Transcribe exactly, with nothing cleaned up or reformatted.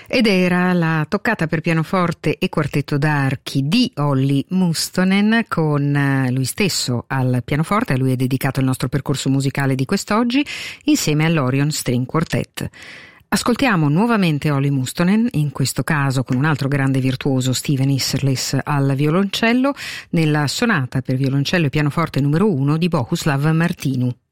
Ed era la toccata per pianoforte e quartetto d'archi di Olli Mustonen, con lui stesso al pianoforte. A lui è dedicato il nostro percorso musicale di quest'oggi, insieme all'Orion String Quartet. Ascoltiamo nuovamente Olli Mustonen, in questo caso con un altro grande virtuoso, Steven Isserlis, al violoncello, nella sonata per violoncello e pianoforte numero uno di Bohuslav Martinu.